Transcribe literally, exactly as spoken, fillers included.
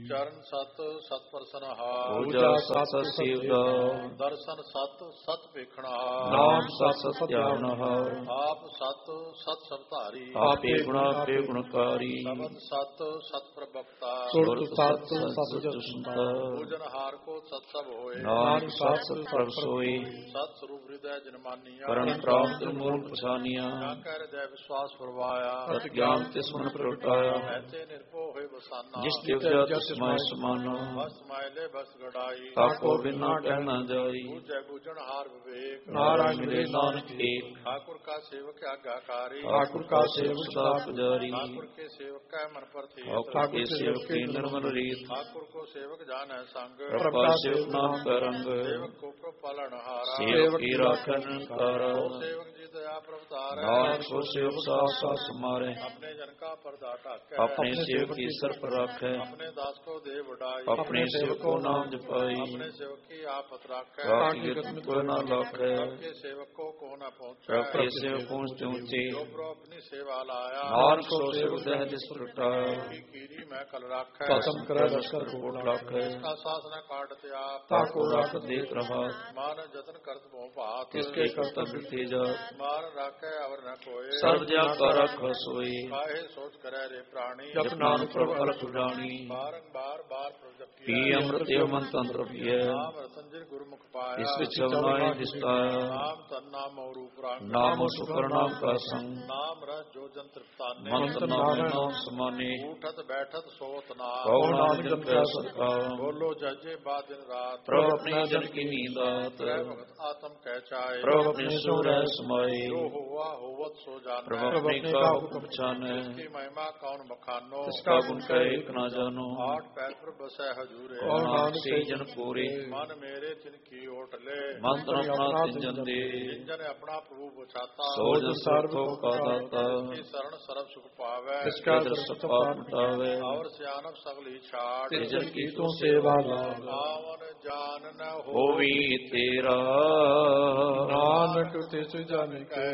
ਚਰਨ ਸਤ ਸਤ ਪ੍ਰਸਨ ਪੂਜਾ ਸਤ ਸਤ ਸੇਵਦਾ, ਦਰਸ਼ਨ ਸਤ ਸਤ ਵੇਖਣਾ ਨਾਮ ਸਤ ਸਤ ਧਿਆਵਨ ਹਾਰ। ਆਪ ਸਤ ਸਤ ਸਬਧਾਰੀ, ਆਪੇ ਗੁਣਾ ਆਪੇ ਗੁਣਕਾਰੀ, ਸ਼ਬਦ ਸਤ ਸਤ ਪ੍ਰਭਕਤਾ, ਸੁਰਤ ਸਤ ਸਤ ਜਸੁੰਤਾ। ਪੂਜਨ ਹਾਰ ਕੋ ਸਤ ਸਭ ਹੋਏ, ਨਾਨਕ ਸਤ ਸਤ ਪ੍ਰਭ ਸੋਈ, ਸਤ ਸਰੂਪ ਹਿਰਦੈ ਜਨ ਮਾਨੀਆ। ਕਰਨ ਪ੍ਰਾਪਤ ਮੂਲ ਪਛਾਨੀਆਂ, ਜਾ ਕੈ ਹਿਰਦੈ ਵਿਸ਼ਵਾਸ ਫਰਮਾਇਆ, ਤਤ ਗਿਆਨ ਤਿਸ ਮਨ ਪ੍ਰਗਟਾਇਆ। ਐਤੇ ਨਿਰਭਉ ਹੋਏ ਬਸਾਨਾ, ਜਿਸ ਤੇ ਉਪਜਾ ਤਿਸ ਮਾਇ ਸਮਾਨਾ, ਬਸ ਮਾਇਲੇ ਬਸ ਗੜਾਈ। ਤਾਕੋ ਬਿਨਾ ਕਹਿ ਨਾ ਜਾਈ, ਬੂਝੈ ਬੂਝਣ ਹਾਰ ਵਿਵੇਕ, ਨਾਰਾਇਣ ਮਿਲੇ ਨਾਨਕ ਏਕ। ਠਾਕੁਰ ਕਾ ਸੇਵਕ ਆਗਾਕਾਰੀ, ਠਾਕੁਰ ਕਾ ਸੇਵਕ ਸਦਾ ਪੁਜਾਰੀ, ਠਾकुर के सेवक का मन प्रति, ਠਾਕੁਰ ਕੇ ਸੇਵਕ ਕੀ ਨਿਰਮਲ ਰੀਤ। ठाकुर को सेवक जान है संग, ਪ੍ਰਭ ਕਾ ਸੇਵਕ ਨਾਮ ਕਾ ਰੰਗ, सेवक को प्रभ पालन हारा, ਸੇਵਕ ਕੀ ਰਾਖਨ ਨਿਰੰਕਾਰਾ। सेवक जी दया प्रभतार, ਨਾਨਕ ਸੋ ਸੇਵਕ ਸਾਥ ਸਾਥ ਸਮਾਰੇ, अपने जन का पर्दा ढाकै, ਆਪਣੇ ਸੇਵਕ ਕੀ ਸਰ ਪਰ ਰਾਖੈ। अपने दास को दे बढ़ाई, ਆਪਣੇ ਸੇਵਕ ਕੋ ਨਾਮ ਜਪਾਈ, अपने सेवक की आफत राखै, ਰਾਖੀ ਗਤ ਕੋ ਨਾ ਲਾਖੈ। सबके सेवक को को न पहुँचै, ਪ੍ਰਭ ਕੇ ਸੇਵਕ ਪਹੁੰਚ ਉੱਚੇ, जो प्रभु अपनी सेवा लाया, ਨਾਨਕ ਸੋ ਸੇਵਕ ਦਹਿ ਜਿਸ ਪ੍ਰਗਟਾਇਆ। की कीरी मैं कल राखै, ਕਸਮ ਕਰੈ ਲਸ਼ਕਰ ਕੋਟ ਲਾਖੈ, इसका सास न काटत आप, ਤਾਕੋ ਰਾਖਤ ਦੇਖ ਰਹਾ। मान जतन करत बहु भात, ਤਿਸਕੇ ਕਰਤਵ ਤੇ ਜਾ, मार राखै अवर न कोय, ਸਰਬ ਜਿਆ ਕਾ ਰਾਖਾ ਸੋਈ। काहे सोच करे रे प्राणी, ਜਪ ਨਾਨਕ ਪ੍ਰਭ ਅਲਖ ਉਡਾਣੀ, बारंबार बार प्रभ ਪੀ जपिया, ਅੰਮ੍ਰਿਤ ਏਵ ਤੰਤਰ ਪੀਐ। नाम रतन जिन गुरुमुख पाया, ਇਸ ਵਿੱਚ ਚਵਨਾਏ ਦਿਸਤਾਇਆ, नाम तन नाम और रूप रंग, ਨਾਮ ਸੁਕਰ ਨਾਮ ਕਾ ਸੰਗ। नाम रस जो जन तृप्ताने, ਮੰਤ ਨਾਮ ਨਾਮ ਸਮਾਨੇ, उठत बैठत सोत नाम, ਕਉ ਨਾਮ ਜਪੈ ਸਤਿਕਾਰ। बोलो जजे बा दिन रात, ਪ੍ਰਭ ਆਪਣੇ ਜਨ ਕੀ ਨੀਂਦਾਤ, त्रय भगत आत्म कह चाहे, ਪ੍ਰਭ ਆਪਣੇ ਸੋ ਰਹਿ ਸਮਾਏ। जो हुआ होवत सो ਪ੍ਰਭ जाने, ਆਪਣੇ ਕਾ ਹੁਕਮ ਪਛਾਨੈ, की महिमा कौन बखानो, ਤਿਸਕਾ ਗੁਣ ਕੈ ਏਕ ਨਾ ਜਾਨੋ। आठ पैर पर बसै हजूरे, ਕਉ ਨਾਨਕ ਸੇ ਜਨ ਪੂਰੇ, मन मेरे तिनकी ओट ले, ਮਨ ਤਨ ਆਪਣਾ ਤਿੰਜਨ ਦੇ। जिन अपना प्रभु बचाता, ਸੋ ਜਨ ਸਰਬ ਕੋ ਕਾ ਦਾਤਾ, की शरण सरब सुख पावे, ਤਿਸਕਾ ਦਰਸ ਪਾਪ ਮਿਟਾਵੇ। और सियानप सगल ही छाड़, ਤੇ ਜਨ ਕੀ ਤੂੰ ਸੇਵਾ ਲਾਗ, आवन जान न हो, ਹੋਵੀ ਤੇਰਾ ਨਾਨਕ ਤਿਸ ਜਨ ਕੈ